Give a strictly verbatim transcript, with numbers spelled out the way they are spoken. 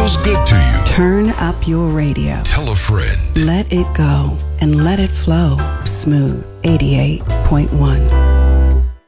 feels good to you. Turn up your radio. Tell a friend. Let it go and let it flow. Smooth eighty-eight point one.